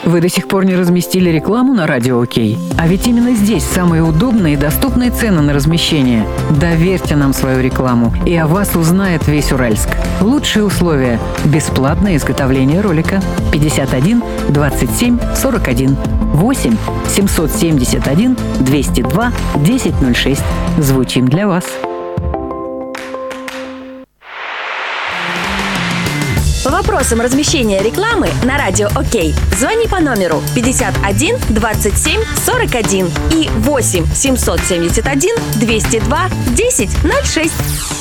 Вы до сих пор не разместили рекламу на Радио Окей? А ведь именно здесь самые удобные и доступные цены на размещение. Доверьте нам свою рекламу, и о вас узнает весь Уральск. Лучшие условия. Бесплатное изготовление ролика. 51 27 41. 8 771 202 1006. Звучим для вас. По вопросам размещения рекламы на Радио Окей звони по номеру 51 27 41 и 8 771 202 1006.